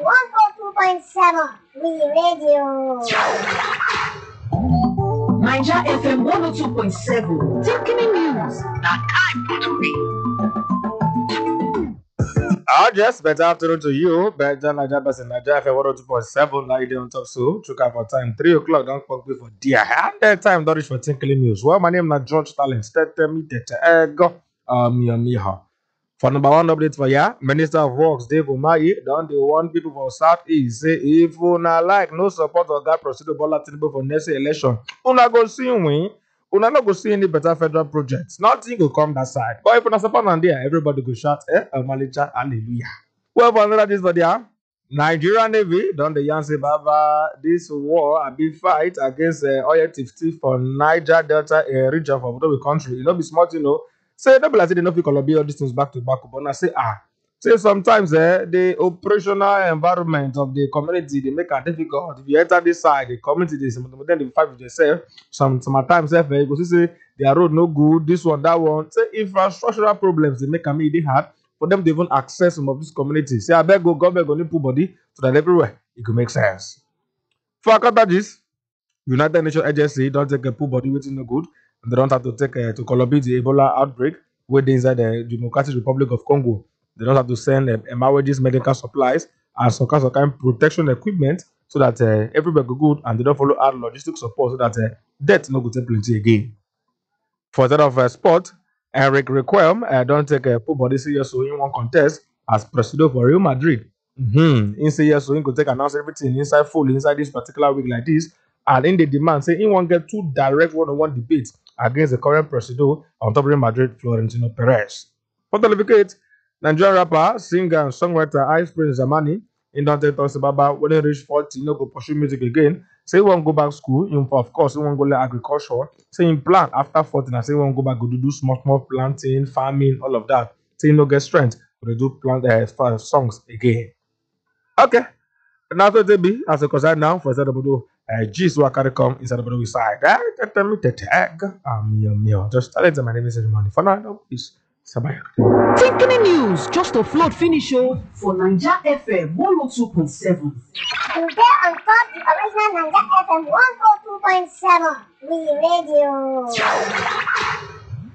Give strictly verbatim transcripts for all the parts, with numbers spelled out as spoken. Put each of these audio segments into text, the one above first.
one oh two point seven, we radio. Niger F M one oh two point seven, taking news. Now time to read. Ah, just better afternoon to you. Better Niger person, Niger F M one oh two point seven. Now you dey on top so. Took out for time three o'clock. Don't fuck me for dear. And that time don't reach for tinkling news. Well, my name is George Talent. Tete me tete ego. Um, me me ha. For number one update for ya, Minister of Works Dave Umahi don dey warn people for Southeast say if una like no support Oga Presido Bola Tinubu for next election, una go see win. Una no go see any better federal projects. Nothing go come that side. But if una support am there, everybody go shout, eh, Omalicha, hallelujah. Well, for another this for there, Nigerian Navy don dey yarn say baba this war a big fight against uh, oil thief thief for Niger Delta uh, region for the country. E no be small, you know. Say no be like say they no fit Colombia all these things back to back, but na say ah, say sometimes eh, the operational environment of the community they make it difficult. If you enter this side, the community they some of them they fight with themselves. Some sometimes eh, you go see say their road no good, this one, that one. Say infrastructural problems they make am e hard for them to even access some of these communities. Say I beg go government go need put body so that everywhere it could make sense. For counter this, United Nations Agency don't take a put body waiting no good. They don't have to take uh, to Colombia the Ebola outbreak where they inside the Democratic Republic of Congo. They don't have to send uh, emergency medical supplies and some kind of kind of protection equipment so that uh, everybody go good and they don't follow our logistic support so that uh, death no go take plenty again. For that of uh, sport, Eric Requelme uh, don't take a uh, put body serious so in one contest as president for Real Madrid. Mm-hmm. In say yes, so he could take announce everything inside full inside this particular week like this. And in the demand, say he won't get two direct one-on-one debates against the current president on top of Real Madrid, Florentino Perez. For the certificate, Nigerian rapper, singer, and songwriter Ice Prince Zamani, in Dante talks about when he reach forty, he no go pursue music again. Say he won't go back to school. He, of course, he won't go like agriculture. Say he plan after forty, and say he won't go back go do small, small planting, farming, all of that. Say he no get strength to do plant uh, songs again. Okay. Now to be as a concern now for the uh, G's who carry come inside the bottle side. Tell me the tag. Um, just tell it my name is money. For now, please. Sabaya. Taking news just to float finish show for Niger F M one oh two point seven. Today on top the original Niger F M one oh two point seven, we radio.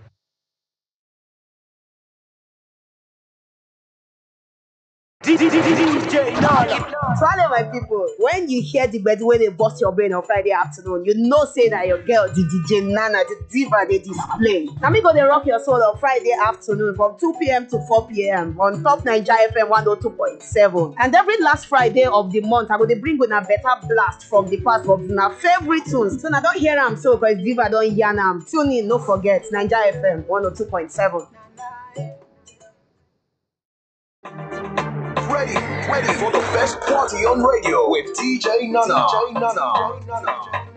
D J Nana. So hello my people, when you hear the bed when they bust your brain on Friday afternoon, you know say that your girl, the D J Nana, the diva, they display. Now me go they rock your soul on Friday afternoon from two p.m. to four p.m. on top Niger F M one oh two point seven. And every last Friday of the month, I go they bring with a better blast from the past of my favorite tunes. So now don't hear them so because diva don't yarn them. Tune in, no forget, Niger F M one oh two point seven. Ready, ready for the best party on radio with D J Nana. D J Nana.